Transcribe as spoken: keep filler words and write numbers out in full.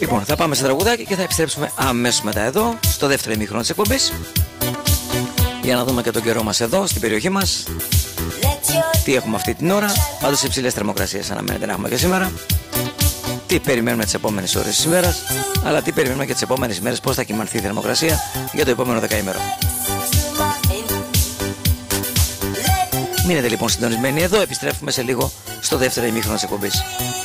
Λοιπόν, θα πάμε σε τραγουδάκι και θα επιστρέψουμε αμέσως μετά εδώ, στο δεύτερο ημίχρονο της εκπομπής, για να δούμε και τον καιρό μας εδώ, στην περιοχή μας. Τι έχουμε αυτή την ώρα. Πάντως υψηλές θερμοκρασίες αναμένεται να έχουμε και σήμερα. Τι περιμένουμε τις επόμενες ώρες της ημέρας, αλλά τι περιμένουμε και τις επόμενες ημέρες, πώς θα κυμανθεί η θερμοκρασία για το επόμενο δεκαήμερο. Μείνετε λοιπόν συντονισμένοι εδώ, επιστρέφουμε σε λίγο στο δεύτερο ημίχρονο της εκπομπής.